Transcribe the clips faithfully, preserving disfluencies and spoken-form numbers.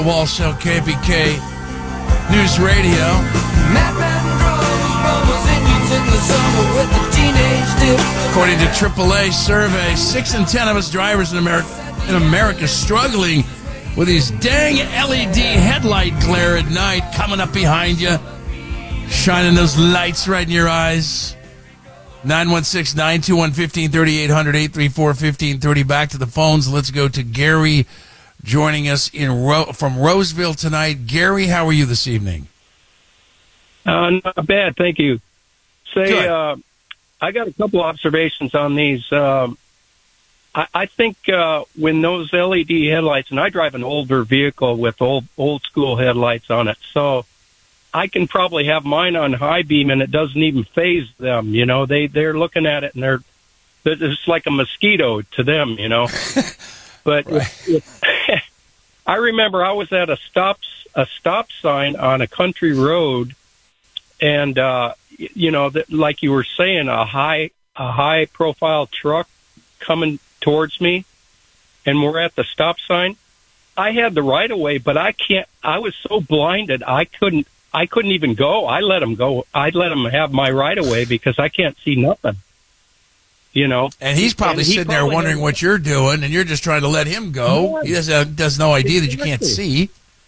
Walsall K P K News Radio. According to triple A survey, six in ten of us drivers in America in America struggling with these dang L E D headlight glare at night coming up behind you, shining those lights right in your eyes. nine one six, nine two one, one five three eight hundred, eight three four, one five three zero. Back to the phones. Let's go to Gary joining us in Ro- from Roseville tonight. Gary, how are you this evening? Uh, not bad, thank you. Say, uh, I got a couple observations on these. Um, I, I think uh, when those L E D headlights, and I drive an older vehicle with old old school headlights on it, so I can probably have mine on high beam and it doesn't even phase them. You know, they they're looking at it and they're it's like a mosquito to them. You know, but right. it, it, I remember I was at a stop a stop sign on a country road, and uh, you know, that, like you were saying, a high a high profile truck coming towards me, and we're at the stop sign. I had the right of way, but I can't. I was so blinded, I couldn't. I couldn't even go. I let him go. I let him have my right of way because I can't see nothing. You know, and he's probably and he sitting probably there wondering had, what you're doing, and you're just trying to let him go. Yeah. He doesn't has no idea that you can't see.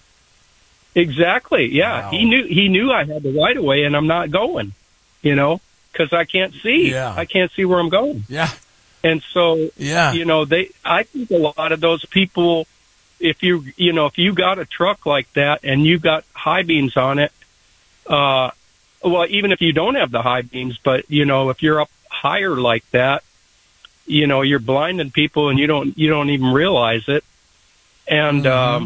Exactly. Yeah, Wow. he knew. He knew I had the right of way, and I'm not going. You know, because I can't see. Yeah. I can't see where I'm going. Yeah. And so, Yeah. you know, they. I think a lot of those people, if you, you know, if you got a truck like that and you got high beams on it, uh, well, even if you don't have the high beams, but you know, if you're up higher like that, you know, you're blinding people and you don't, you don't even realize it. And Mm-hmm. um,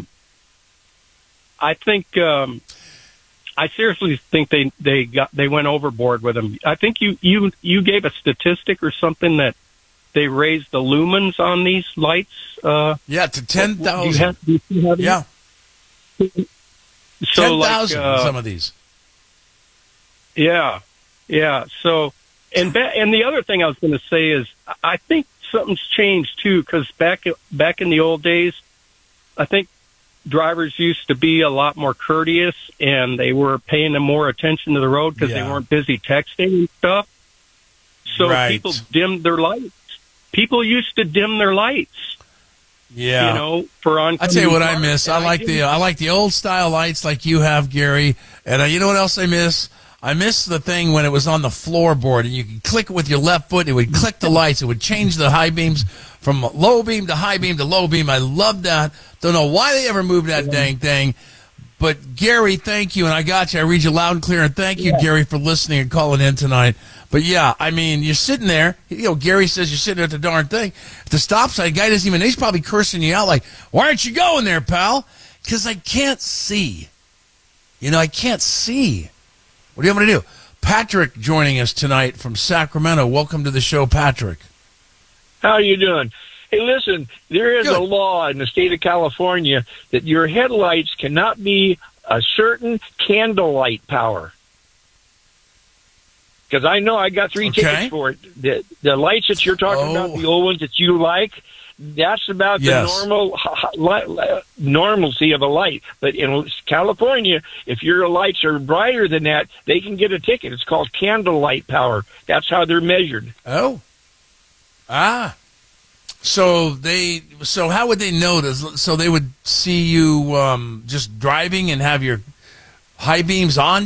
I think, um, I seriously think they they got they went overboard with them. I think you you you gave a statistic or something that they raised the lumens on these lights. Uh, Yeah, to ten do you thousand. have- do you have Yeah, it? So ten like, thousand. uh, Some of these. Yeah, yeah. So, and ba- and the other thing I was going to say is, I think something's changed too. Because back back in the old days, I think drivers used to be a lot more courteous, and they were paying more attention to the road because Yeah. they weren't busy texting and stuff. So Right. people dimmed their lights. People used to dim their lights. Yeah. You know, for on. I tell you what I miss. I like the I like the old style lights like you have, Gary. And uh, you know what else I miss? I miss the thing when it was on the floorboard and you could click it with your left foot. It would click the lights. It would change the high beams from low beam to high beam to low beam. I love that. Don't know why they ever moved that dang thing. But Gary, thank you, and I got you. I read you loud and clear, and thank you, Yeah. Gary, for listening and calling in tonight. But yeah, I mean, you're sitting there. You know, Gary says you're sitting at the darn thing. At the stop sign, guy doesn't even. He's probably cursing you out, like, "Why aren't you going there, pal?" Because I can't see. You know, I can't see. What do you want me to do? Patrick joining us tonight from Sacramento. Welcome to the show, Patrick. How are you doing? Hey, listen, there is Good. a law in the state of California that your headlights cannot be a certain candlelight power. Because I know I got three Okay. tickets for it. The, the lights that you're talking Oh. about, the old ones that you like, that's about Yes. the normal ha- ha- li- normalcy of a light. But in California, if your lights are brighter than that, they can get a ticket. It's called candlelight power. That's how they're measured. Oh. Ah. So they. So how would they notice? So they would see you um, just driving and have your high beams on